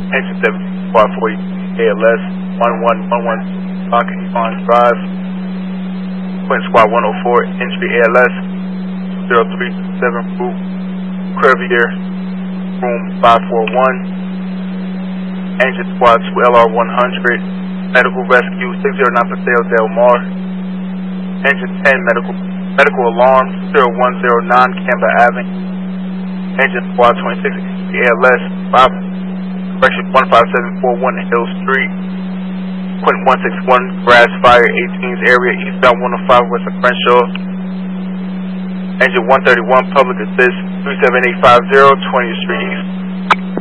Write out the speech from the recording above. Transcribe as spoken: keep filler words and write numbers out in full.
Engine seventeen Squad forty A L S one one one one Pocket on Drive. Quentin Squad one oh four Entry A L S zero three seven Route Crevier Room five four one. Engine Squad two L R one hundred Medical Rescue six zero nine Paseo Del Mar. Engine ten Medical Medical Alarm zero one zero nine Canberra Avenue. Engine Squad twenty-six A L S five Correction one five seven four one Hill Street. Quentin one six one Grass Fire eighteenth area eastbound one oh five west of Crenshaw. Engine one thirty-one Public Assist three seven eight five zero twentieth Street East.